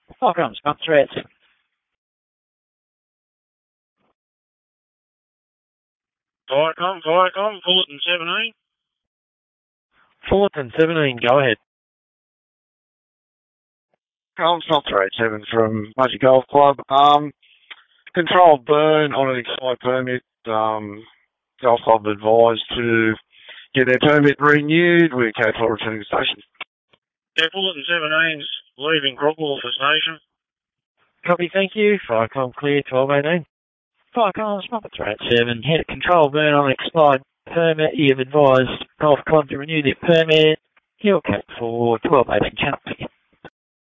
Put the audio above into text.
Welcome, Threats. Viacom, Fullerton 17. Fullerton 17, go ahead. Smelter 87 from Magic Golf Club. Controlled burn on an expired permit. Golf Club advised to get their permit renewed. We're capable of returning to the station. Yeah, Fullerton 17's leaving Grogwall for station. Copy, thank you. Viacom clear, 1218. Viacom, Threat 7. Head of control burn on expired permit. You've advised Golf Club to renew their permit. You're capable for 1218. Channel.